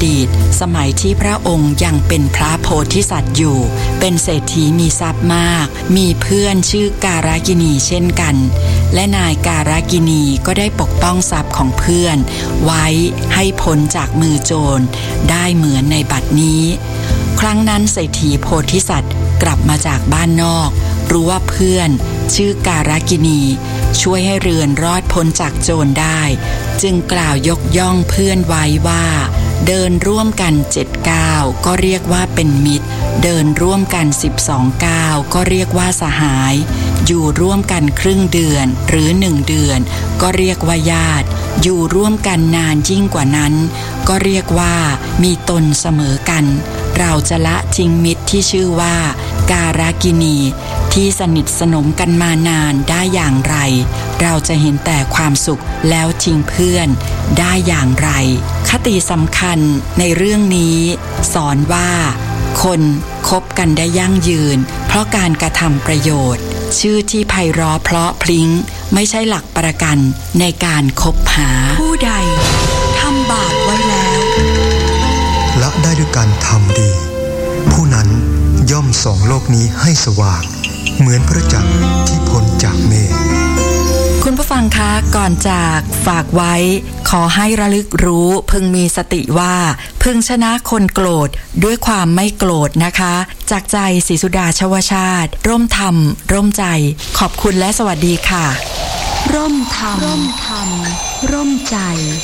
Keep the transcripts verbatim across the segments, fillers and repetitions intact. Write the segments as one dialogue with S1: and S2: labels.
S1: ดีตสมัยที่พระองค์ยังเป็นพระโพธิสัตว์อยู่เป็นเศรษฐีมีทรัพย์มากมีเพื่อนชื่อการากินีเช่นกันและนายการากินีก็ได้ปกป้องทรัพย์ของเพื่อนไว้ให้พ้นจากมือโจรได้เหมือนในบัดนี้ครั้งนั้นเศรษฐีโพธิสัตว์กลับมาจากบ้านนอกรู้ว่าเพื่อนชื่อการากินีช่วยให้เรือนรอดพ้นจากโจรได้จึงกล่าวยกย่องเพื่อนไว้ว่าเดินร่วมกันเจ็ดก้าวก็เรียกว่าเป็นมิตรเดินร่วมกันสิบสองก้าวก็เรียกว่าสหายอยู่ร่วมกันครึ่งเดือนหรือหนึ่งเดือนก็เรียกว่าญาติอยู่ร่วมกันนานยิ่งกว่านั้นก็เรียกว่ามีตนเสมอกันเราจะละทิ้งมิตรที่ชื่อว่าการากินีที่สนิทสนมกันมานานได้อย่างไรเราจะเห็นแต่ความสุขแล้วทิ้งเพื่อนได้อย่างไรคติสำคัญในเรื่องนี้สอนว่าคนคบกันได้ยั่งยืนเพราะการกระทำประโยชน์ชื่อที่ไพเราะเพราะพลิ้งไม่ใช่หลักประกันในการคบหาผู้ใดทำบาปไว้แล้ว
S2: ละได้ด้วยการทำดีผู้นั้นย่อมส่องโลกนี้ให้สว่างเหมือนพระจันทร์ที่พ้นจากเมฆ
S1: คุณผู้ฟังคะก่อนจากฝากไว้ขอให้ระลึกรู้พึงมีสติว่าพึงชนะคนโกรธด้วยความไม่โกรธนะคะจากใจศรีสุดาชวชาติร่มธรรมร่มใจขอบคุณและสวัสดีค่ะ
S3: ร่มธรรมร่มธรรมร่มใจ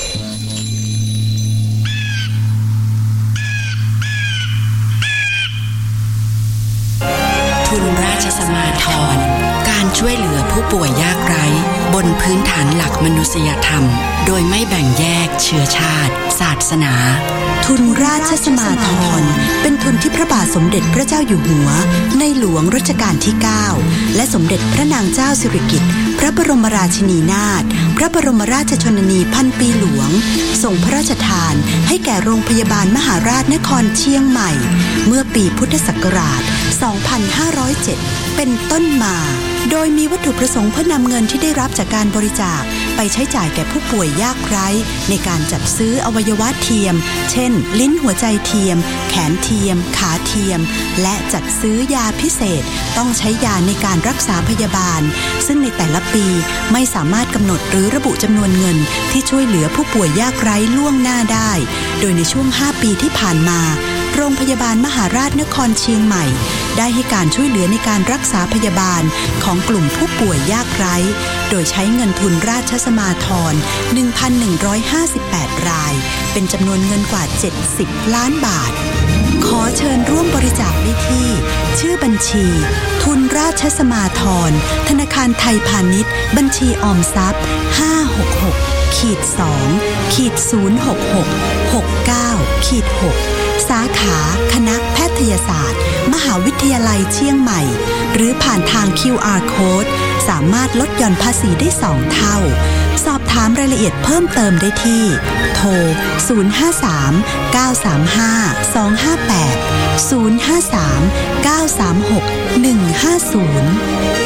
S1: ทุนราชสมาภรณ์การช่วยเหลือผู้ป่วยยากไร้บนพื้นฐานหลักมนุษยธรรมโดยไม่แบ่งแยกเชื้อชาติศาสนา
S3: ทุนราชสมาภรณ์เป็นทุนที่พระบาทสมเด็จพระเจ้าอยู่หัวในหลวงรัชกาลที่เก้าและสมเด็จพระนางเจ้าสิริกิติ์พระบรมราชินีนาถพระบรมราชชนนีพันปีหลวงส่งพระราชทานให้แก่โรงพยาบาลมหาราชนครเชียงใหม่เมื่อปีพุทธศักราชสองพันห้าร้อยเจ็ดเป็นต้นมาโดยมีวัตถุประสงค์เพื่อนำเงินที่ได้รับจากการบริจาคไปใช้จ่ายแก่ผู้ป่วยยากไร้ในการจัดซื้ออวัยวะเทียมเช่นลิ้นหัวใจเทียมแขนเทียมขาเทียมและจัดซื้อยาพิเศษต้องใช้ยาในการรักษาพยาบาลซึ่งในแต่ละปีไม่สามารถกำหนดหรือระบุจำนวนเงินที่ช่วยเหลือผู้ป่วยยากไร้ล่วงหน้าได้โดยในช่วงห้าปีที่ผ่านมาโรงพยาบาลมหาราชนครเชียงใหม่ได้ให้การช่วยเหลือในการรักษาพยาบาลของกลุ่มผู้ป่วยยากไร้โดยใช้เงินทุนราชสมาภรณ์ หนึ่งพันหนึ่งร้อยห้าสิบแปด รายเป็นจำนวนเงินกว่าเจ็ดสิบล้านบาทขอเชิญร่วมบริจาคได้ที่ชื่อบัญชีทุนราชสมาภรณ์ธนาคารไทยพาณิชย์บัญชีออมทรัพย์ห้าหกหก สอง ศูนย์ หกหก หกเก้า หกสาขาคณะแพทยศาสตร์มหาวิทยาลัยเชียงใหม่หรือผ่านทาง คิว อาร์ Code สามารถลดหย่อนภาษีได้สองเท่าสอบถามรายละเอียดเพิ่มเติมได้ที่โทรศูนย์ ห้า สาม เก้า สาม ห้า สอง ห้า แปด ศูนย์ ห้า สาม เก้า สาม หก หนึ่ง ห้า ศูนย์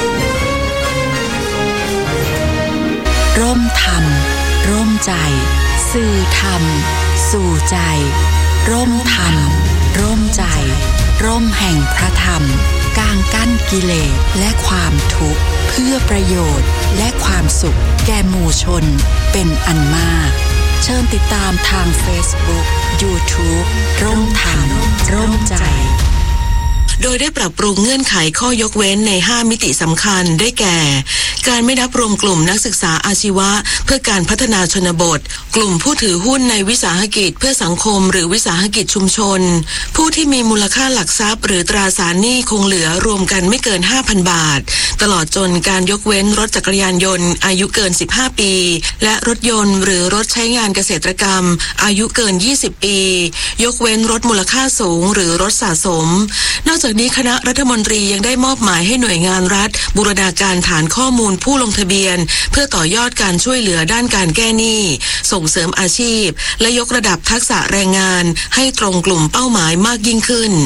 S1: ร่มธรรมร่มใจสื่อธรรมสู่ใจร่มธรรมร่มใจร่มแห่งพระธรรมกางกั้นกิเลสและความทุกข์เพื่อประโยชน์และความสุขแก่หมู่ชนเป็นอันมากเชิญติดตามทาง Facebook YouTube ร่มธรรมร่มใจ
S4: โดยได้ปรับปรุงเงื่อนไขข้อยกเว้นในห้ามิติสำคัญได้แก่การไม่นับรวมกลุ่มนักศึกษาอาชีวะเพื่อการพัฒนาชนบทกลุ่มผู้ถือหุ้นในวิสาหกิจเพื่อสังคมหรือวิสาหกิจชุมชนผู้ที่มีมูลค่าหลักทรัพย์หรือตราสารหนี้คงเหลือรวมกันไม่เกิน ห้าพัน บาทตลอดจนการยกเว้นรถจักรยานยนต์อายุเกินสิบห้าปีและรถยนต์หรือรถใช้งานเกษตรกรรมอายุเกินยี่สิบปียกเว้นรถมูลค่าสูงหรือรถสะสมนอกจากนี้คณะรัฐมนตรียังได้มอบหมายให้หน่วยงานรัฐบูรณาการฐานข้อมูลผู้ลงทะเบียนเพื่อต่อยอดการช่วยเหลือด้านการแก้หนี้ส่งเสริมอาชีพและยกระดับทักษะแรงงานให้ตรงกลุ่มเป้าหมายมากยิ่งขึ้น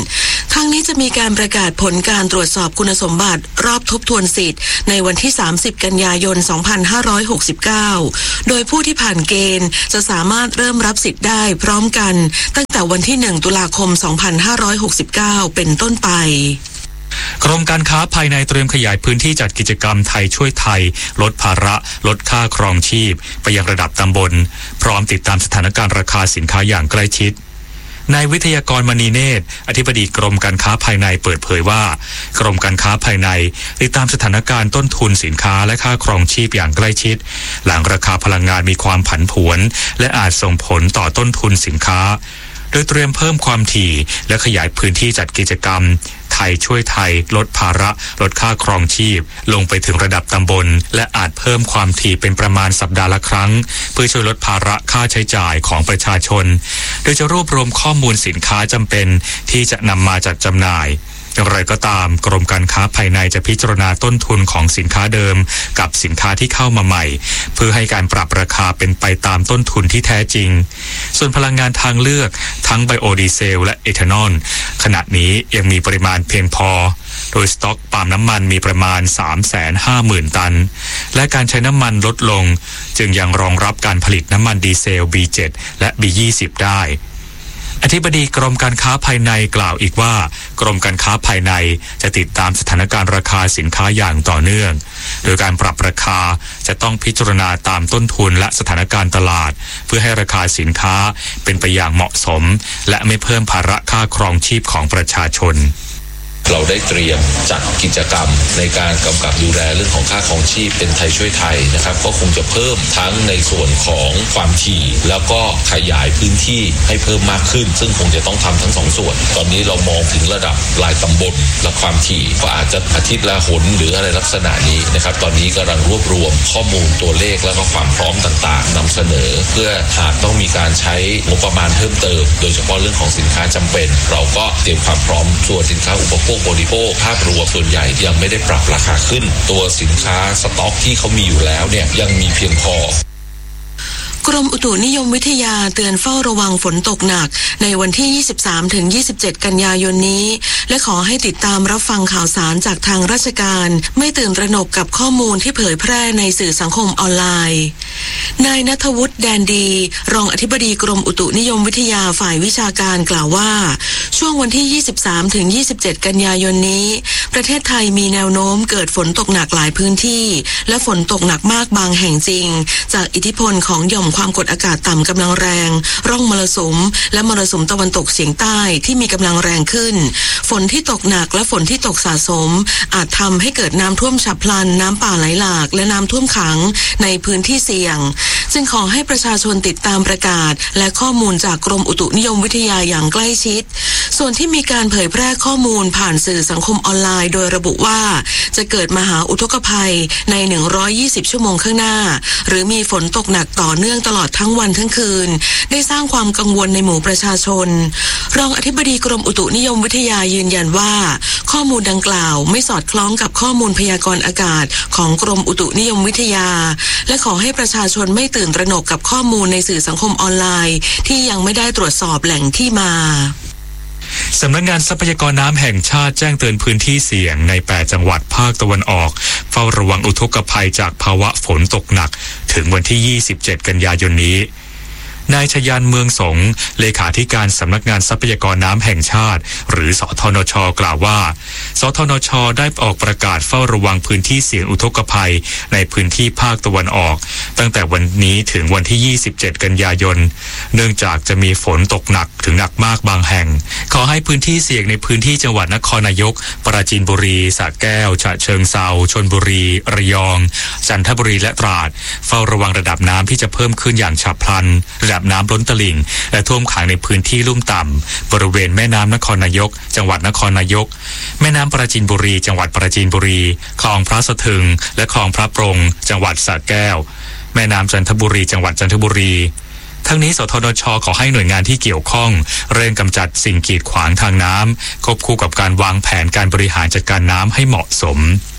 S4: ทั้งนี้จะมีการประกาศผลการตรวจสอบคุณสมบัติรอบทบทวนสิทธิ์ในวันที่สามสิบกันยายนสองพันห้าร้อยหกสิบเก้าโดยผู้ที่ผ่านเกณฑ์จะสามารถเริ่มรับสิทธิ์ได้พร้อมกันตั้งแต่วันที่หนึ่งตุลาคมสองพันห้าร้อยหกสิบเก้าเป็นต้นไป
S5: กรมการค้าภายในเตรียมขยายพื้นที่จัดกิจกรรมไทยช่วยไทยลดภาระลดค่าครองชีพไปยังระดับตำบลพร้อมติดตามสถานการณ์ราคาสินค้าอย่างใกล้ชิดนายวิทยากรมณีเนตรอธิบดีกรมการค้าภายในเปิดเผยว่ากรมการค้าภายในติดตามสถานการณ์ต้นทุนสินค้าและค่าครองชีพอย่างใกล้ชิดหลังราคาพลังงานมีความผันผวนและอาจส่งผลต่อต้นทุนสินค้าโดยเตรียมเพิ่มความถี่และขยายพื้นที่จัดกิจกรรมไทยช่วยไทยลดภาระลดค่าครองชีพลงไปถึงระดับตำบลและอาจเพิ่มความถี่เป็นประมาณสัปดาห์ละครั้งเพื่อช่วยลดภาระค่าใช้จ่ายของประชาชนโดยจะรวบรวมข้อมูลสินค้าจำเป็นที่จะนำมาจัดจำหน่ายอย่างไรก็ตามกรมการค้าภายในจะพิจารณาต้นทุนของสินค้าเดิมกับสินค้าที่เข้ามาใหม่เพื่อให้การปรับราคาเป็นไปตามต้นทุนที่แท้จริงส่วนพลังงานทางเลือกทั้งไบโอดีเซลและเอทานอลขณะนี้ยังมีปริมาณเพียงพอโดยสต็อกปาล์มน้ำมันมีประมาณ สามแสนห้าหมื่น ตันและการใช้น้ำมันลดลงจึงยังรองรับการผลิตน้ำมันดีเซล บี เจ็ด และ บี ยี่สิบ ได้อธิบดีกรมการค้าภายในกล่าวอีกว่ากรมการค้าภายในจะติดตามสถานการณ์ราคาสินค้าอย่างต่อเนื่องโดยการปรับราคาจะต้องพิจารณาตามต้นทุนและสถานการณ์ตลาดเพื่อให้ราคาสินค้าเป็นไปอย่างเหมาะสมและไม่เพิ่มภาระค่าครองชีพของประชาชน
S6: เราได้เตรียมจัดกิจกรรมในการกำกับดูแลเรื่องของค่าครองชีพเป็นไทยช่วยไทยนะครับก็คงจะเพิ่มทั้งในส่วนของความถี่แล้วก็ขยายพื้นที่ให้เพิ่มมากขึ้นซึ่งคงจะต้องทำทั้งสองส่วนตอนนี้เรามองถึงระดับรายตำบลและความถี่ก็อาจจะอาทิตย์ละหนหรืออะไรลักษณะนี้นะครับตอนนี้กำลังรวบรวมข้อมูลตัวเลขแล้วก็ความพร้อมต่างๆนำเสนอเพื่อหากต้องมีการใช้งบประมาณเพิ่มเติมโดยเฉพาะเรื่องของสินค้าจำเป็นเราก็เตรียมความพร้อมส่วนสินค้าอุปโภคบริโภคภาพรวมส่วนใหญ่ยังไม่ได้ปรับราคาขึ้นตัวสินค้าสต็อกที่เขามีอยู่แล้วเนี่ยยังมีเพียงพอก
S4: รมอุตุนิยมวิทยาเตือนเฝ้าระวังฝนตกหนักในวันที่ ยี่สิบสามถึงยี่สิบเจ็ด กันยายนนี้และขอให้ติดตามรับฟังข่าวสารจากทางราชการไม่ตื่นตระหนกกับข้อมูลที่เผยแพร่ในสื่อสังคมออนไลน์นายณัฐวุฒิแดนดีรองอธิบดีกรมอุตุนิยมวิทยาฝ่ายวิชาการกล่าวว่าช่วงวันที่ ยี่สิบสามถึงยี่สิบเจ็ด กันยายนนี้ประเทศไทยมีแนวโน้มเกิดฝนตกหนักหลายพื้นที่และฝนตกหนักมากบางแห่งจริงจากอิทธิพลของหย่อมความกดอากาศต่ำกำลังแรงร่องมรสุมและมรสุมตะวันตกเฉียงใต้ที่มีกำลังแรงขึ้นฝนที่ตกหนักและฝนที่ตกสะสมอาจทำให้เกิดน้ำท่วมฉับพลันน้ำป่าไหลหลากและน้ำท่วมขังในพื้นที่เสี่ยงจึงขอให้ประชาชนติดตามประกาศและข้อมูลจากกรมอุตุนิยมวิทยาอย่างใกล้ชิดส่วนที่มีการเผยแพร่ข้อมูลผ่านสื่อสังคมออนไลน์โดยระบุว่าจะเกิดมหาอุทกภัยในหนึ่งร้อยยี่สิบชั่วโมงข้างหน้าหรือมีฝนตกหนักต่อเนื่องตลอดทั้งวันทั้งคืนได้สร้างความกังวลในหมู่ประชาชนรองอธิบดีกรมอุตุนิยมวิทยายืนยันว่าข้อมูลดังกล่าวไม่สอดคล้องกับข้อมูลพยากรณ์อากาศของกรมอุตุนิยมวิทยาและขอให้ประชาชนไม่ตื่นตระหนกกับข้อมูลในสื่อสังคมออนไลน์ที่ยังไม่ได้ตรวจสอบแหล่งที่มา
S5: สำนักงานทรัพยากรน้ำแห่งชาติแจ้งเตือนพื้นที่เสี่ยงในแปดจังหวัดภาคตะวันออกเฝ้าระวังอุทกภัยจากภาวะฝนตกหนักถึงวันที่ยี่สิบเจ็ดกันยายนนี้นายชยันเมืองสงเลขาธิการสำนักงานทรัพยากรน้ำแห่งชาติหรือสทนช.กล่าวว่าสทนช.ได้ออกประกาศเฝ้าระวังพื้นที่เสี่ยงอุทกภัยในพื้นที่ภาคตะวันออกตั้งแต่วันนี้ถึงวันที่ยี่สิบเจ็ดกันยายนเนื่องจากจะมีฝนตกหนักถึงหนักมากบางแห่งขอให้พื้นที่เสี่ยงในพื้นที่จังหวัดนครนายกปราจีนบุรีสระแก้วฉะเชิงเทราชลบุรีระยองจันทบุรีและตราดเฝ้าระวังระดับน้ำที่จะเพิ่มขึ้นอย่างฉับพลันระดับน้ำล้นตลิ่งและท่วมขังในพื้นที่ลุ่มต่ำบริเวณแม่น้ำนครนายกจังหวัดนครนายกแม่น้ำปราจีนบุรีจังหวัดปราจีนบุรีคลองพระสะทึงและคลองพระปรงจังหวัดสระแก้วแม่น้ำจันทบุรีจังหวัดจันทบุรีทั้งนี้สทนช.ขอให้หน่วยงานที่เกี่ยวข้องเร่งกำจัดสิ่งกีดขวางทางน้ำควบคู่กับการวางแผนการบริหารจัดการน้ำให้เหมาะสม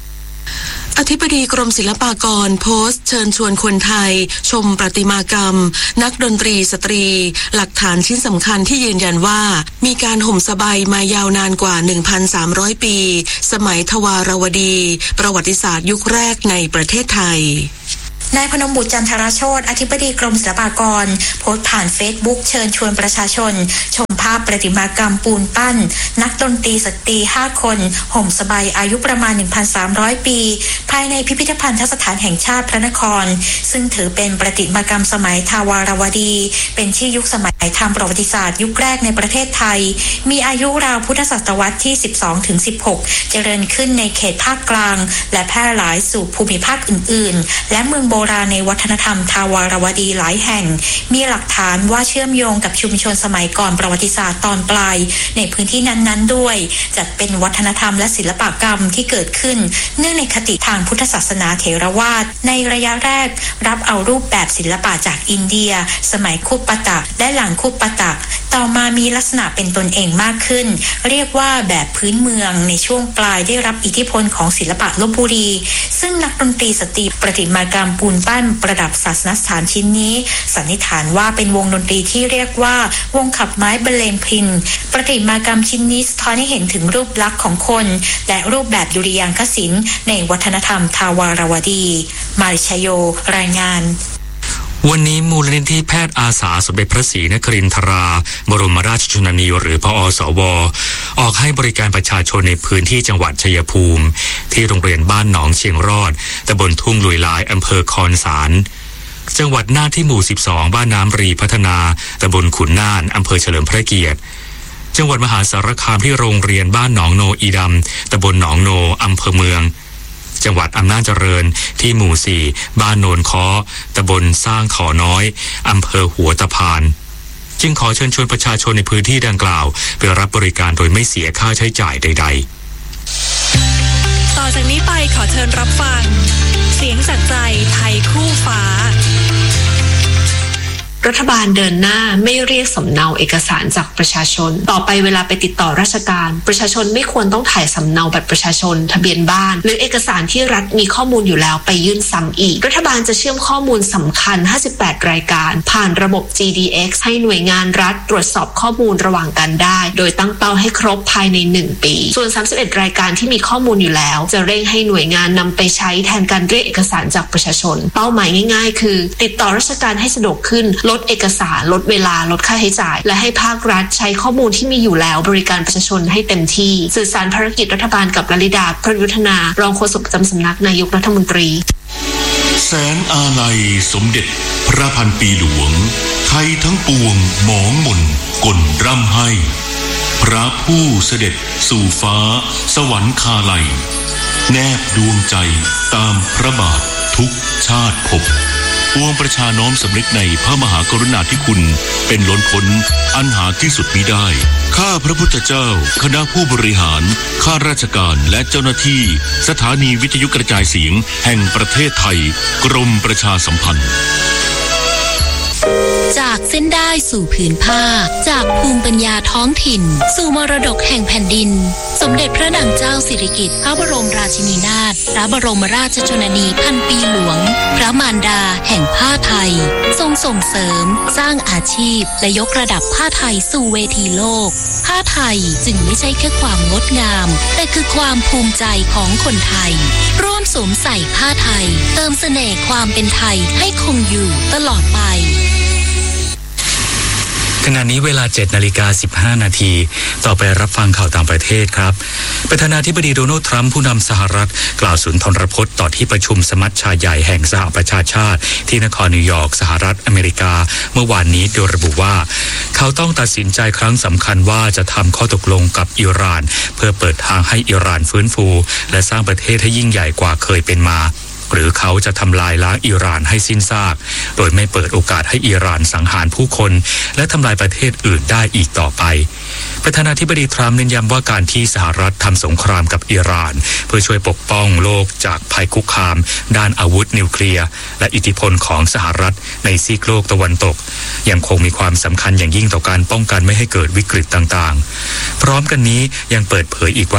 S4: อธิบดีกรมศิลปากรโพสต์เชิญชวนคนไทยชมประติมากรรมนักดนตรีสตรีหลักฐานชิ้นสำคัญที่ยืนยันว่ามีการห่มสบายมายาวนานกว่า หนึ่งพันสามร้อย ปีสมัยทวารวดีประวัติศาสตร์ยุคแรกในประเทศไทย
S7: นายพนมบุตรจันทรโชติอธิบดีกรมศิลปากรโพสต์ผ่านเฟซบุ๊กเชิญชวนประชาชนชมภาพประติมากรรมปูนปั้นนักดนตรีสตรีห้าคนห่มสบายอายุประมาณ หนึ่งพันสามร้อย ปีภายในพิพิธภัณฑสถานแห่งชาติพระนครซึ่งถือเป็นประติมากรรมสมัยทวารวดีเป็นชื่อยุคสมัยทางประวัติศาสตร์ยุคแรกในประเทศไทยมีอายุราวพุทธศตวรรษที่ สิบสองถึงสิบหก เจริญขึ้นในเขตภาคกลางและแพร่หลายสู่ภูมิภาคอื่นๆและเมืองโบราณในวัฒนธรรมทวารวดีหลายแห่งมีหลักฐานว่าเชื่อมโยงกับชุมชนสมัยก่อนประวัติศาสตร์ตอนปลายในพื้นที่นั้นๆด้วยจัดเป็นวัฒนธรรมและศิลปกรรมที่เกิดขึ้นเนื่องในคติทางพุทธศาสนาเถรวาทในระยะแรกรับเอารูปแบบศิลปะจากอินเดียสมัยคุปปตะและหลังคุปปตะต่อมามีลักษณะเป็นตนเองมากขึ้นเรียกว่าแบบพื้นเมืองในช่วงปลายได้รับอิทธิพลของศิลปะลพบุรีซึ่งนักดนตรีสตรีประติมากรรมปูนปั้นประดับศาสนสถานชิ้นนี้สันนิษฐานว่าเป็นวงดนตรีที่เรียกว่าวงขับไม้บรรเลงพิณประติมากรรมชิ้นนี้สะท้อนให้เห็นถึงรูปลักษณ์ของคนและรูปแบบดุริยางคศิลป์ในวัฒนธรรมทวารวดีมาริชโยรายงาน
S5: วันนี้มูลนิธิแพทย์อาสาสมเด็จพระศรีนครินทราบรมราชชนนีหรือพอสวออกให้บริการประชาชนในพื้นที่จังหวัดชัยภูมิที่โรงเรียนบ้านหนองเชียงรอดตำบลทุ่งลุยลายอำเภอคอนสารจังหวัดน่านที่หมู่สิบสองบ้านน้ำรีพัฒนาตำบลขุนน่านอำเภอเฉลิมพระเกียรติจังหวัดมหาสารคามที่โรงเรียนบ้านหนองโนอีดำตำบลหนองโนอำเภอเมืองจังหวัดอำนาจเจริญที่หมู่สี่บ้านโนนค้อตำบลสร้างขอน้อยอำเภอหัวตะพานจึงขอเชิญชวนประชาชนในพื้นที่ดังกล่าวไปรับบริการโดยไม่เสียค่าใช้จ่ายใด
S8: ๆต่อจากนี้ไปขอเชิญรับฟังเสียงจากใจไทยคู่ฟ้า
S9: รัฐบาลเดินหน้าไม่เรียกสำเนาเอกสารจากประชาชนต่อไปเวลาไปติดต่อราชการประชาชนไม่ควรต้องถ่ายสำเนาบัตรประชาชนทะเบียนบ้านหรือเอกสารที่รัฐมีข้อมูลอยู่แล้วไปยื่นซ้ำอีกรัฐบาลจะเชื่อมข้อมูลสำคัญห้าสิบแปดรายการผ่านระบบ จี ดี เอ็กซ์ ให้หน่วยงานรัฐตรวจสอบข้อมูลระหว่างกันได้โดยตั้งเป้าให้ครบภายในหนึ่งปีส่วนสามสิบเอ็ดรายการที่มีข้อมูลอยู่แล้วจะเร่งให้หน่วยงานนำไปใช้แทนการเรียกเอกสารจากประชาชนเป้าหมายง่ายๆคือติดต่อราชการให้สะดวกขึ้นลดเอกสารลดเวลาลดค่าใช้จ่ายและให้ภาครัฐใช้ข้อมูลที่มีอยู่แล้วบริการประชาชนให้เต็มที่สื่อสารภารกิจรัฐบาลกับลลิดาพรยุทธนารองโฆษกประจำสำนักนายกรัฐมนตรี
S10: แสนอาลัยสมเด็จพระพันปีหลวงไทยทั้งปวงหมองหม่นก่นร่ำให้พระผู้เสด็จสู่ฟ้าสวรรคาลัยแนบดวงใจตามพระบาททุกชาติภพปวงประชาน้อมสำนึกในพระมหากรุณาธิคุณเป็นล้นพ้นอันหาที่สุดมิได้ข้าพระพุทธเจ้าคณะผู้บริหารข้าราชการและเจ้าหน้าที่สถานีวิทยุกระจายเสียงแห่งประเทศไทยกรมประชาสัมพันธ์
S11: จากเส้นได้สู่ผืนผ้าจากภูมิปัญญาท้องถิ่นสู่มรดกแห่งแผ่นดินสมเด็จพระนางเจ้าสิริกิติ์พระบรมราชินีนาถพระบรมราชชนนีพันปีหลวงพระมารดาแห่งผ้าไทยทรงส่งเสริมสร้างอาชีพและยกระดับผ้าไทยสู่เวทีโลกผ้าไทยจึงไม่ใช่แค่ความงดงามแต่คือความภูมิใจของคนไทยร่วมสวมใส่ผ้าไทยเติมเสน่ห์ความเป็นไทยให้คงอยู่ตลอดไป
S5: ขณะนี้เวลา เจ็ดนาฬิกาสิบห้านาทีต่อไปรับฟังข่าวต่างประเทศครับประธานาธิบดีโดนัลด์ทรัมป์ผู้นำสหรัฐกล่าวสุนทรพจน์ต่อที่ประชุมสมัชชาใหญ่แห่งสหประชาชาติที่นครนิวยอร์กสหรัฐอเมริกาเมื่อวานนี้โดยระบุว่าเขาต้องตัดสินใจครั้งสำคัญว่าจะทำข้อตกลงกับอิหร่านเพื่อเปิดทางให้อิหร่านฟื้นฟูและสร้างประเทศให้ยิ่งใหญ่กว่าเคยเป็นมาหรือเขาจะทำลายล้างอิหร่านให้สิ้นซากโดยไม่เปิดโอกาสให้อิหร่านสังหารผู้คนและทำลายประเทศอื่นได้อีกต่อไปประธานาธิบดีทรัมป์เน้นย้ำว่าการที่สหรัฐทำสงครามกับอิหร่านเพื่อช่วยปกป้องโลกจากภัยคุกคามด้านอาวุธนิวเคลียร์และอิทธิพลของสหรัฐในซีกโลกตะวันตกยังคงมีความสำคัญอย่างยิ่งต่อการป้องกันไม่ให้เกิดวิกฤตต่างๆพร้อมกันนี้ยังเปิดเผยอีกว่า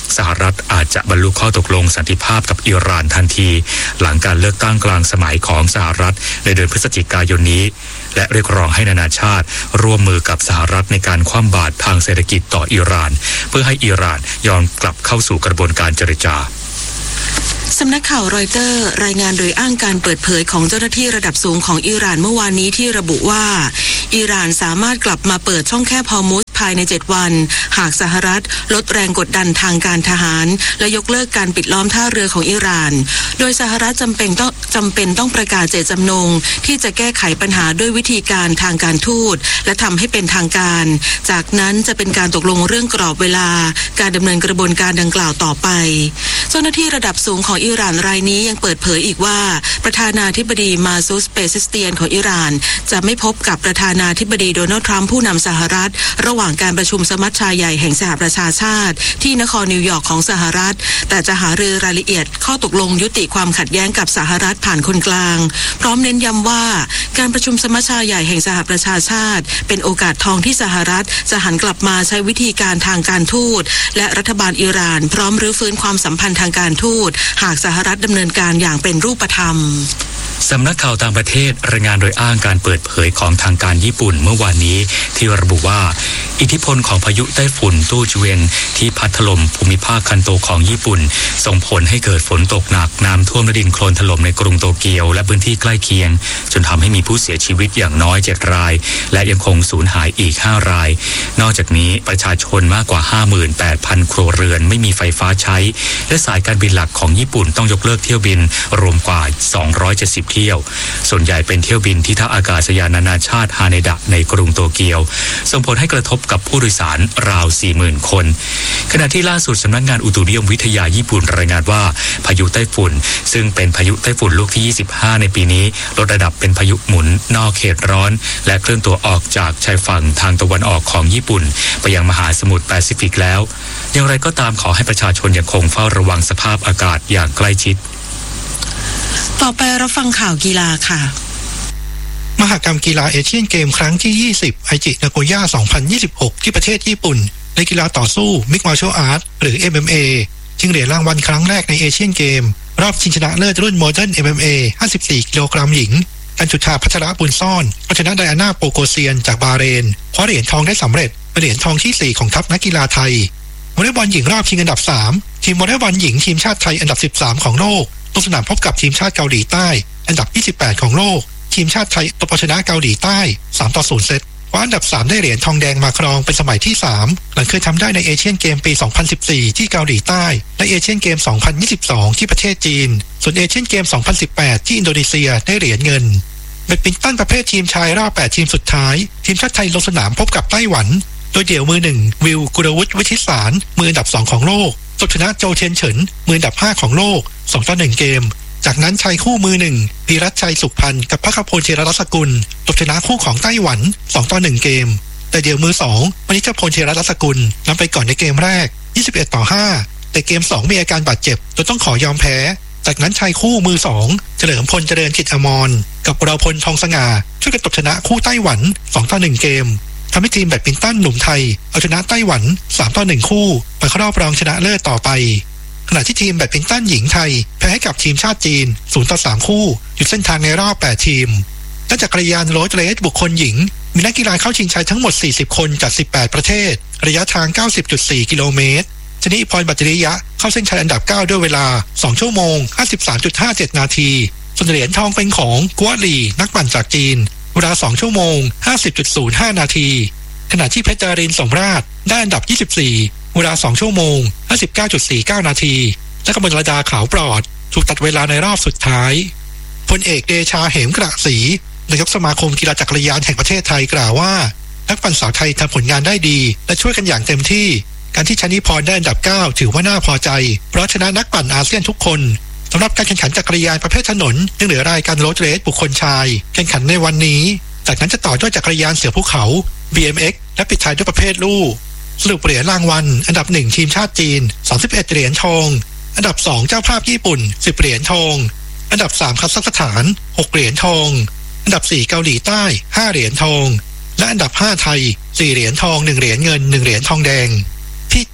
S5: สหรัฐอาจจะบรรลุข้อตกลงสันติภาพกับอิหร่านทันทีหลังการเลือกตั้งกลางสมัยของสหรัฐในเดือนพฤศจิกายนนี้และเรียกร้องให้นานาชาติร่วมมือกับสหรัฐในการคว่ำบาตรทางเศรษฐกิจต่ออิหร่านเพื่อให้อิหร่านยอมกลับเข้าสู่กระบวนการเจรจา
S4: สำนักข่าวรอยเตอร์รายงานโดยอ้างการเปิดเผยของเจ้าหน้าที่ระดับสูงของอิหร่านเมื่อวานนี้ที่ระบุว่าอิหร่านสามารถกลับมาเปิดช่องแคบฮอร์มุซภายในเจ็ดวันหากสหรัฐลดแรงกดดันทางการทหารและยกเลิกการปิดล้อมท่าเรือของอิหร่านโดยสหรัฐจำเป็นต้องจำเป็นต้องประกาศเจตจำนงที่จะแก้ไขปัญหาด้วยวิธีการทางการทูตและทำให้เป็นทางการจากนั้นจะเป็นการตกลงเรื่องกรอบเวลาการดำเนินกระบวนการดังกล่าวต่อไปเจ้าหน้าที่ระดับสูงของอิหร่านรายนี้ยังเปิดเผยอีกว่าประธานาธิบดีมาซูสเปเซสเตียนของอิหร่านจะไม่พบกับประธานาธิบดีโดนัลด์ทรัมป์ผู้นำสหรัฐระหว่างการประชุมสมัชชาใหญ่แห่งสหประชาชาติที่นครนิวยอร์กของสหรัฐแต่จะหารือรายละเอียดข้อตกลงยุติความขัดแย้งกับสหรัฐผ่านคนกลางพร้อมเน้นย้ำว่าการประชุมสมัชชาใหญ่แห่งสหประชาชาติเป็นโอกาสทองที่สหรัฐจะหันกลับมาใช้วิธีการทางการทูตและรัฐบาลอิหร่านพร้อมรื้อฟื้นความสัมพันธ์ทางการทูตหากสหรัฐดำเนินการอย่างเป็นรูปธรรม
S5: สำนักข่าวต่างประเทศรายงานโดยอ้างการเปิดเผยของทางการญี่ปุ่นเมื่อวานนี้ที่ระบุว่าอิทธิพลของพายุไต้ฝุ่นตู้จเวนที่พัดถล่มภูมิภาคคันโตของญี่ปุ่นส่งผลให้เกิดฝนตกหนักน้ำท่วมและดินโคลนถล่มในกรุงโตเกียวและพื้นที่ใกล้เคียงจนทำให้มีผู้เสียชีวิตอย่างน้อยเจ็ดรายและยังคงสูญหายอีกห้ารายนอกจากนี้ประชาชนมากกว่า ห้าหมื่นแปดพัน ครัวเรือนไม่มีไฟฟ้าใช้และสายการบินหลักของญี่ปุ่นต้องยกเลิกเที่ยวบินรวมกว่าสองร้อยเจ็ดสิบเที่ยวส่วนใหญ่เป็นเที่ยวบินที่ท่าอากาศยานนานาชาติฮาเนดะในกรุงโตเกียวส่งผลให้กระทบกับผู้โดยสารราว สี่หมื่น คนขณะที่ล่าสุดสำนักงานอุตุนิยมวิทยาญี่ปุ่นรายงานว่าพายุไต้ฝุ่นซึ่งเป็นพายุไต้ฝุ่นลูกที่ยี่สิบห้าในปีนี้ลดระดับเป็นพายุหมุนนอกเขตร้อนและเคลื่อนตัวออกจากชายฝั่งทางตะวันออกของญี่ปุ่นไปยังมหาสมุทรแปซิฟิกแล้วอย่างไรก็ตามขอให้ประชาชนยังคงเฝ้าระวังสภาพอากาศอย่างใกล้ชิด
S4: ต่อไปรับฟังข่าวกีฬาค่ะ
S12: มหกรรมกีฬาเอเชียนเกมครั้งที่ยี่สิบไอจินาโกย่าสองพันยี่สิบหกที่ประเทศญี่ปุ่นในกีฬาต่อสู้ Mixed Martial Arts หรือ เอ็ม เอ็ม เอ ชิงเหรียญรางวัลครั้งแรกในเอเชียนเกมรอบชิงชนะเลิศรุ่น Modern เอ็ม เอ็ม เอ ห้าสิบสี่กิโลกรัมหญิงกันจุฑาพัชรบุญซ่อนเอาชนะไดอาน่าโปโกเซียนจากบาห์เรนคว้าเหรียญทองได้สำเร็จเป็นเหรียญทองที่สี่ของทัพนักกีฬาไทยวอลเลย์บอลหญิงรอบชิงอันดับสามทีมวอลเลย์บอลหญิงทีมชาติไทยอันดับสิบสามของโลกลงสนามพบกับทีมชาติเกาหลีใต้อันดับยี่สิบแปดของโลกทีมชาติไทยตบเอาชนะเกาหลีใต้สามต่อศูนย์เซตคว้าอันดับสามได้เหรียญทองแดงมาครองเป็นสมัยที่สามหลังเคยทำได้ในเอเชียนเกมปีสองพันสิบสี่ที่เกาหลีใต้และเอเชียนเกมสองพันยี่สิบสองที่ประเทศจีนส่วนเอเชียนเกมสองพันสิบแปดที่อินโดนีเซียได้เหรียญเงินแบดมินตันประเภททีมชายรอบแปดทีมสุดท้ายทีมชาติไทยลงสนามพบกับไต้หวันโดยเดี่ยวมือหนึ่งวิวกุลวุฒิวิชิตสารมืออันดับสองของโลกตบชนะโจเทียนเฉินมืออันดับห้าของโลกสองต่อหนึ่งเกมจากนั้นชายคู่มือหนึ่งพีรัชชัยสุขพันธ์กับพระคพลเชยรัตนสกุลตบชนะคู่ของไต้หวันสองต่อหนึ่งเกมแต่เดี่ยวมือสองมณิชพลเชยรัตนสกุลนำไปก่อนในเกมแรกยี่สิบเอ็ดต่อห้าแต่เกมสองมีอาการบาดเจ็บจนต้องขอยอมแพ้จากนั้นชายคู่มือสองเฉลิมพลเจริญกิจอมรกับเราพลทองสง่าช่วยกันตบชนะคู่ไต้หวันสองต่อหนึ่งเกมทำให้ทีมแบดมินตันหนุ่มไทยเอาชนะไต้หวันสามต่อหนึ่งคู่ไปเข้ารอบรองชนะเลิศต่อไปขณะที่ทีมแบดมินตันหญิงไทยแพ้ให้กับทีมชาติจีนศูนย์ต่อสามคู่หยุดเส้นทางในรอบแปดทีมและจักรยานโรดเรสบุคคลหญิงมีนักกีฬาเข้าชิงชัยทั้งหมดสี่สิบคนจากสิบแปดประเทศระยะทาง เก้าสิบจุดสี่ กิโลเมตรชนิพรบัจจริยะเข้าเส้นชัยอันดับเก้าด้วยเวลาสองชั่วโมง ห้าสิบสามจุดห้าเจ็ด นาทีส่วนเหรียญทองเป็นของกัวหลี่นักปั่นจากจีนเวลาสองชั่วโมง ห้าสิบจุดศูนย์ห้า นาทีขณะที่เพชรดารินสมราชได้อันดับยี่สิบสี่เวลาสองชั่วโมง ห้าสิบเก้าจุดสี่เก้า นาทีและกมลดาขาวปลอดถูกตัดเวลาในรอบสุดท้ายพลเอกเดชาเหมกระศรีนายกสมาคมกีฬาจักรยานแห่งประเทศไทยกล่าวว่านักปั่นสาวไทยทำผลงานได้ดีและช่วยกันอย่างเต็มที่การที่ชนิพรได้อันดับเก้าถือว่าน่าพอใจเพราะชนะนักปั่นอาเซียนทุกคนสำหรับการแข่งขันจักรยานประเภทถนนยังเหลือรายการโรดเรสบุคคลชายแข่งขันในวันนี้จากนั้นจะต่อด้วยจักรยานเสือภูเขา บี เอ็ม เอ็กซ์ และปิดท้ายด้วยประเภทลู่สรุปเหรียญรางวัลอันดับหนึ่งทีมชาติจีนสามสิบเอ็ดเหรียญทองอันดับสองเจ้าภาพญี่ปุ่นสิบเหรียญทองอันดับสามคัซัคสถานหกเหรียญทองอันดับสี่เกาหลีใต้ห้าเหรียญทองและอันดับห้าไทยสี่เหรียญทองหนึ่งเหรียญเงินหนึ่งเหรียญทองแดงพิจิตรก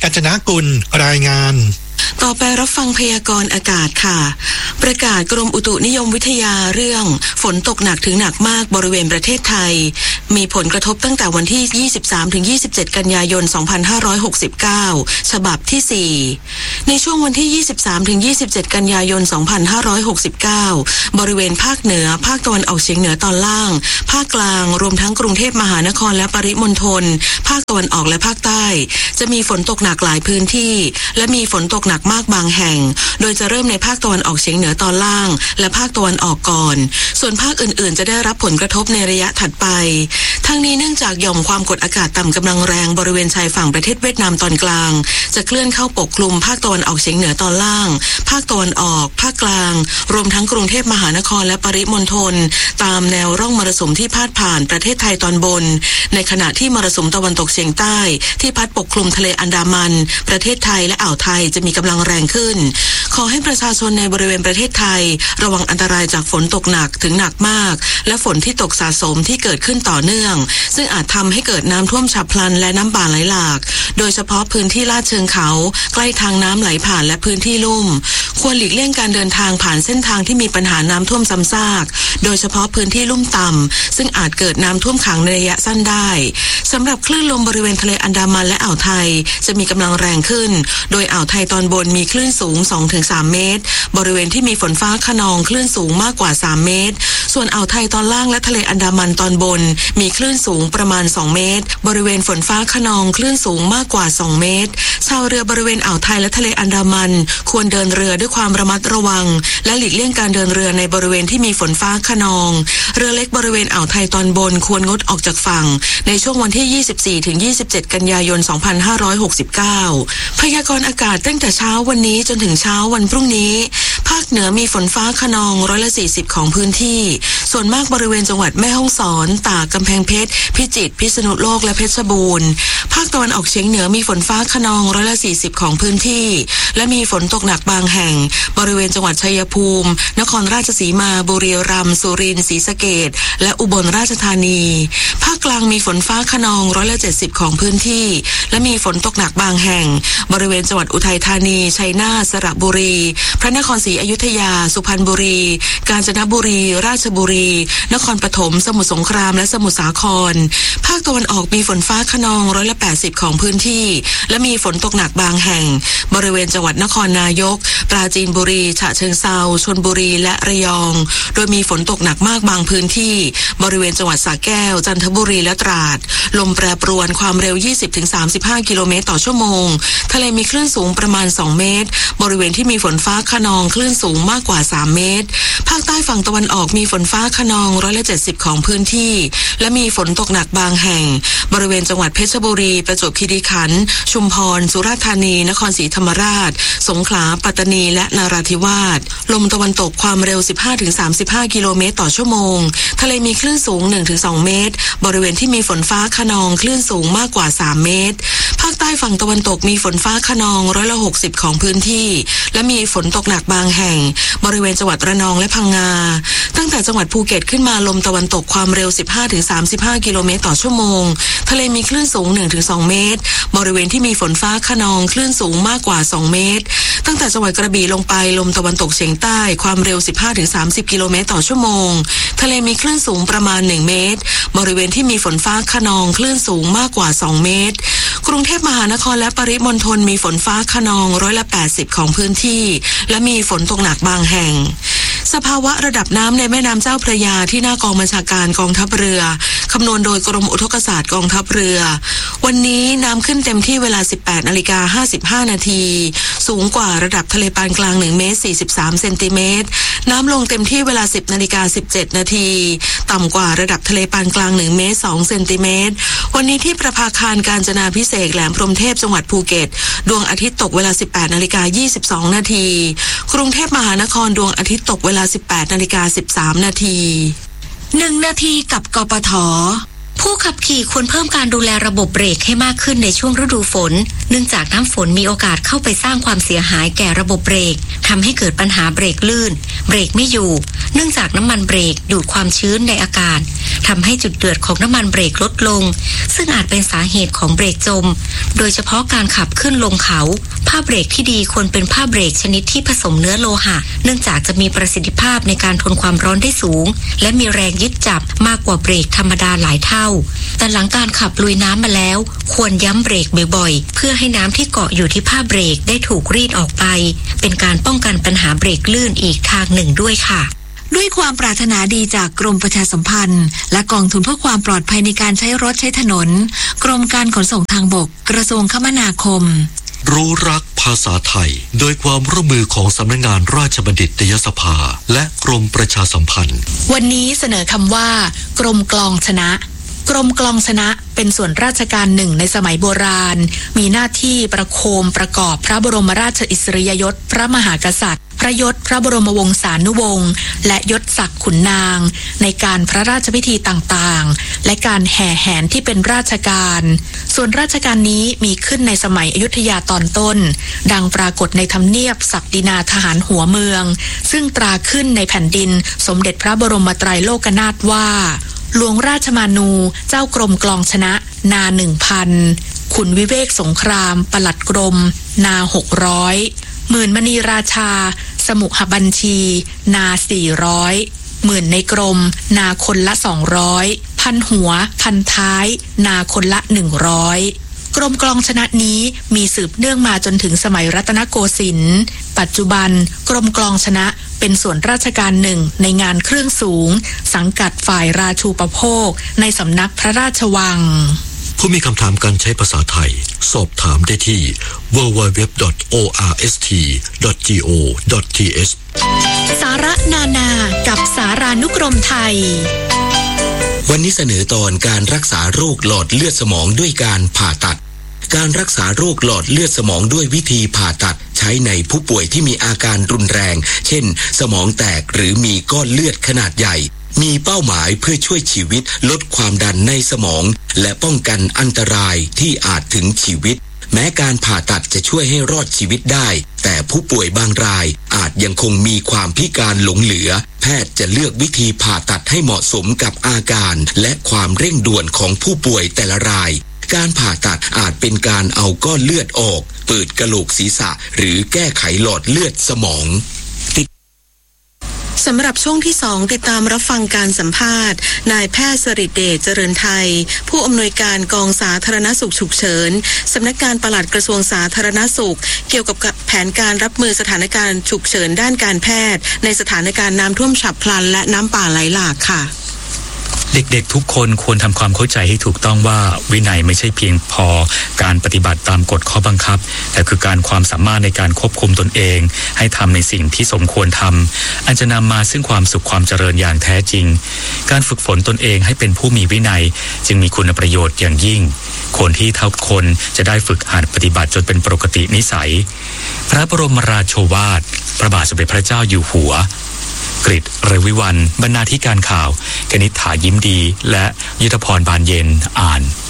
S12: กัญจนากุลรายงาน
S4: ต่อไปรับฟังพยากรณ์อากาศค่ะประกาศกรมอุตุนิยมวิทยาเรื่องฝนตกหนักถึงหนักมากบริเวณประเทศไทยมีผลกระทบตั้งแต่วันที่ ยี่สิบสามถึงยี่สิบเจ็ด กันยายน สองพันห้าร้อยหกสิบเก้า ฉบับที่ สี่ ในช่วงวันที่ ยี่สิบสามถึงยี่สิบเจ็ด กันยายน สองพันห้าร้อยหกสิบเก้า บริเวณภาคเหนือภาคตะวันออกเฉียงเหนือตอนล่างภาคกลางรวมทั้งกรุงเทพมหานครและปริมณฑลภาคตะวันออกและภาคใต้จะมีฝนตกหนักหลายพื้นที่และมีฝนตกหนักมากบางแห่งโดยจะเริ่มในภาคตะวันออกเฉียงเหนือตอนล่างและภาคตะวันออกก่อนส่วนภาคอื่นๆจะได้รับผลกระทบในระยะถัดไปทั้งนี้เนื่องจากหย่อมความกดอากาศต่ำกำลังแรงบริเวณชายฝั่งประเทศเวียดนามตอนกลางจะเคลื่อนเข้าปกคลุมภาคตะวันออกเฉียงเหนือตอนล่างภาคตะวันออกภาคกลางรวมทั้งกรุงเทพมหานครและปริมณฑลตามแนวร่องมรสุมที่พาดผ่านประเทศไทยตอนบนในขณะที่มรสุมตะวันตกเฉียงใต้ที่พัดปกคลุมทะเลอันดามันประเทศไทยและอ่าวไทยจะมีกำลังแรงขึ้นขอให้ประชาชนในบริเวณประเทศไทยระวังอันตรายจากฝนตกหนักถึงหนักมากและฝนที่ตกสะสมที่เกิดขึ้นต่อเนื่องซึ่งอาจทำให้เกิดน้ำท่วมฉับพลันและน้ำป่าไหลหลากโดยเฉพาะพื้นที่ลาดเชิงเขาใกล้ทางน้ำไหลผ่านและพื้นที่ลุ่มควรหลีกเลี่ยงการเดินทางผ่านเส้นทางที่มีปัญหาน้ำท่วมซ้ำซากโดยเฉพาะพื้นที่ลุ่มต่ำซึ่งอาจเกิดน้ำท่วมขังในระยะสั้นได้สำหรับคลื่นลมบริเวณทะเลอันดามันและอ่าวไทยจะมีกำลังแรงขึ้นโดยอ่าวไทยตอนบนมีคลื่นสูง สองถึงสาม เมตรบริเวณที่มีฝนฟ้าคะนองคลื่นสูงมากกว่าสามเมตรส่วนอ่าวไทยตอนล่างและทะเลอันดามันตอนบนมีคลื่นสูงประมาณสองเมตรบริเวณฝนฟ้าคะนองคลื่นสูงมากกว่าสองเมตรชาวเรือบริเวณอ่าวไทยและทะเลอันดามันควรเดินเรือด้วยความระมัดระวังและหลีกเลี่ยงการเดินเรือในบริเวณที่มีฝนฟ้าคะนองเรือเล็กบริเวณอ่าวไทยตอนบนควรงดออกจากฝั่งในช่วงวันที่ ยี่สิบสี่ถึงยี่สิบเจ็ด กันยายน สองพันห้าร้อยหกสิบเก้า พยากรณ์อากาศตั้งแต่เช้าวันนี้จนถึงเช้าวันพรุ่งนี้ภาคเหนือมีฝนฟ้าคะนองร้อยละสี่สิบของพื้นที่ส่วนมากบริเวณจังหวัดแม่ฮ่องสอนตากกำแพงเพชรพิจิตรพิษณุโลกและเพชรบูรณ์ภาคตะวันออกเฉียงเหนือมีฝนฟ้าคะนองร้อยละสี่สิบของพื้นที่และมีฝนตกหนักบางแห่งบริเวณจังหวัดชัยภูมินครราชสีมาบุรีรัมย์สุรินทร์ศรีสะเกษและอุบลราชธานีภาคกลางมีฝนฟ้าคะนองร้อยละเจ็ดสิบของพื้นที่และมีฝนตกหนักบางแห่งบริเวณจังหวัดอุทัยธานีชัยนาทสระบุรีพระนครศรีอยุธยาสุพรรณบุรีกาญจนบุรีราชบุรีนครปฐมสมุทรสงครามและสมุทรสาครภาคตะวันออกมีฝนฟ้าคะนองร้อยละแปดสิบของพื้นที่และมีฝนตกหนักบางแห่งบริเวณจังหวัดนครนายกปราจีนบุรีฉะเชิงเทราชลบุรีและระยองโดยมีฝนตกหนักมากบางพื้นที่บริเวณจังหวัดสระแก้วจันทบุรีและตราดลมแปรปรวนความเร็ว ยี่สิบถึงสามสิบห้า กิโลเมตรต่อชั่วโมงทะเลมีคลื่นสูงประมาณสองเมตรบริเวณที่มีฝนฟ้าคะนองคลื่นสูงมากกว่าสามเมตรภาคใต้ฝั่งตะวันออกมีฝนฟ้าคะนองร้อยละเจ็ดสิบของพื้นที่และมีฝนตกหนักบางแห่งบริเวณจังหวัดเพชรบุรีประจวบคีรีขันธ์ชุมพรสุราษฎร์ธานีนครศรีธรรมราชสงขลาปัตตานีและนราธิวาสลมตะวันตกความเร็ว สิบห้าถึงสามสิบห้า กิโลเมตรต่อชั่วโมงทะเลมีคลื่นสูง หนึ่งถึงสอง เมตรบริเวณที่มีฝนฟ้าคะนองคลื่นสูงมากกว่าสามเมตรภาคใต้ฝั่งตะวันตกมีฝนฟ้าคะนองร้อยละหกสิบของพื้นที่และมีฝนตกหนักบางแห่งบริเวณจังหวัดระนองและพังงาตั้งแต่จังหวัดภูเก็ตขึ้นมาลมตะวันตกความเร็ว สิบห้าถึงสามสิบห้า กิโลเมตรต่อชั่วโมงทะเลมีคลื่นสูง หนึ่งถึงสอง เมตรบริเวณที่มีฝนฟ้าคะนองคลื่นสูงมากกว่าสองเมตรตั้งแต่จังหวัดกระบี่ลงไปลมตะวันตกเฉียงใต้ความเร็ว สิบห้าถึงสามสิบ กิโลเมตรต่อชั่วโมงทะเลมีคลื่นสูงประมาณหนึ่งเมตรบริเวณที่มีฝนฟ้าคะนองคลื่นสูงมากกว่าสองเมตรกรุงเทพมหานครและปริมณฑลมีฝนฟ้าคะนองร้อยละแปดสิบของพื้นที่และมีฝนตกหนักบางแห่งสภาวะระดับน้ำในแม่น้ำเจ้าพระยาที่หน้ากองบัญชาการกองทัพเรือคำนวณโดยกรมอุทกศาสตร์กองทัพเรือวันนี้น้ำขึ้นเต็มที่เวลา สิบแปดนาฬิกาห้าสิบห้า นาทีสูงกว่าระดับทะเลปานกลางหนึ่งเมตรสี่สิบสามเซนติเมตรน้ำลงเต็มที่เวลา สิบนาฬิกาสิบเจ็ด นาทีต่ำกว่าระดับทะเลปานกลางหนึ่งเมตรสองเซนติเมตรวันนี้ที่ประภาคารกาญจนาภิเษกแหลมพรหมเทพจังหวัดภูเก็ตดวงอาทิตย์ตกเวลา สิบแปดนาฬิกายี่สิบสอง นาทีกรุงเทพมหานครดวงอาทิตย์ตกเวลา สิบแปดนาฬิกาสิบสาม นาทีหนึ่งนาทีกับกปท
S11: ผู้ขับขี่ควรเพิ่มการดูแลระบบเบรกให้มากขึ้นในช่วงฤดูฝนเนื่องจากน้ำฝนมีโอกาสเข้าไปสร้างความเสียหายแก่ระบบเบรกทำให้เกิดปัญหาเบรกลื่นเบรกไม่อยู่เนื่องจากน้ำมันเบรกดูดความชื้นในอากาศทำให้จุดเดือดของน้ำมันเบรกลดลงซึ่งอาจเป็นสาเหตุของเบรกจมโดยเฉพาะการขับขึ้นลงเขาผ้าเบรกที่ดีควรเป็นผ้าเบรกชนิดที่ผสมเนื้อโลหะเนื่องจากจะมีประสิทธิภาพในการทนความร้อนได้สูงและมีแรงยึดจับมากกว่าเบรกธรรมดาหลายเท่าแต่หลังการขับลุยน้ำมาแล้วควรย้ำเบรกบ่อยๆเพื่อให้น้ำที่เกาะอยู่ที่ผ้าเบรกได้ถูกรีดออกไปเป็นการป้องกันปัญหาเบรกลื่นอีกทางหนึ่งด้วยค่ะ
S13: ด้วยความปรารถนาดีจากกรมประชาสัมพันธ์และกองทุนเพื่อความปลอดภัยในการใช้รถใช้ถนนกรมการขนส่งทางบกกระทรวงคมนาคม
S14: รู้รักภาษาไทยโดยความร่วมมือของสำนักงานราชบัณฑิตยสภาและกรมประชาสัมพันธ์
S13: วันนี้เสนอคำว่ากรมกลองชนะกรมกลองชนะเป็นส่วนราชการหนึ่งในสมัยโบราณมีหน้าที่ประโคมประกอบพระบรมราชอิสริยยศพระมหากษัตริย์พระยศพระบรมวงศานุวงศ์และยศศักดิ์ขุนนางในการพระราชพิธีต่างๆและการแห่แหนที่เป็นราชการส่วนราชการนี้มีขึ้นในสมัยอยุธยาตอนต้นดังปรากฏในทำเนียบศักดินาทหารหัวเมืองซึ่งตราขึ้นในแผ่นดินสมเด็จพระบรมไตรโลกนาถว่าหลวงราชมานูเจ้ากรมกลองชนะนาหนึ่งพันขุนวิเวกสงครามปลัดกรมนาหกร้อยหมื่นมณีราชาสมุหบัญชีนาสี่ร้อยหมื่นในกรมนาคนละสองร้อยพันหัวพันท้ายนาคนละหนึ่งร้อยกรมกลองชนะนี้มีสืบเนื่องมาจนถึงสมัยรัตนโกสินทร์ปัจจุบันกรมกลองชนะเป็นส่วนราชการหนึ่งในงานเครื่องสูงสังกัดฝ่ายราชูปโภคในสำนักพระราชวัง
S14: ผู้มีคำถามการใช้ภาษาไทยสอบถามได้ที่ ดับเบิลยู ดับเบิลยู ดับเบิลยู ดอท โอ อาร์ เอส ที ดอท จี โอ ดอท ที เอช
S13: สาระนานากับสารานุกรมไทย
S15: วันนี้เสนอตอนการรักษาโรคหลอดเลือดสมองด้วยการผ่าตัดการรักษาโรคหลอดเลือดสมองด้วยวิธีผ่าตัดใช้ในผู้ป่วยที่มีอาการรุนแรงเช่นสมองแตกหรือมีก้อนเลือดขนาดใหญ่มีเป้าหมายเพื่อช่วยชีวิตลดความดันในสมองและป้องกันอันตรายที่อาจถึงชีวิตแม้การผ่าตัดจะช่วยให้รอดชีวิตได้แต่ผู้ป่วยบางรายอาจยังคงมีความพิการหลงเหลือแพทย์จะเลือกวิธีผ่าตัดให้เหมาะสมกับอาการและความเร่งด่วนของผู้ป่วยแต่ละรายการผ่าตัดอาจเป็นการเอาก้อนเลือดออกเปิดกะโหลกศีรษะหรือแก้ไขหลอดเลือดสมอง
S4: สำหรับช่วงที่สองติดตามรับฟังการสัมภาษณ์นายแพทย์สฤษดิ์เดชเจริญไทยผู้อำนวยการกองสาธารณสุขฉุกเฉินสำนักงานปลัดกระทรวงสาธารณสุขเกี่ยวกับแผนการรับมือสถานการณ์ฉุกเฉินด้านการแพทย์ในสถานการณ์น้ำท่วมฉับพลันและน้ำป่าไหลหลากค่ะ
S5: เด็กๆทุกคนควรทำความเข้าใจให้ถูกต้องว่าวินัยไม่ใช่เพียงพอการปฏิบัติตามกฎข้อบังคับแต่คือการความสามารถในการควบคุมตนเองให้ทำในสิ่งที่สมควรทำอันจะนำมาซึ่งความสุขความเจริญอย่างแท้จริงการฝึกฝนตนเองให้เป็นผู้มีวินัยจึงมีคุณประโยชน์อย่างยิ่งคนที่เท่าคนจะได้ฝึกหัดปฏิบัติจนเป็นปกตินิสัยพระบรมราโชวาทพระบาทสมเด็จพระเจ้าอยู่หัวกฤษ เรวิวัลย์บรรณาธิการข่าวกนิษฐายิ้มดีและยุทธพรบานเย็นอ่าน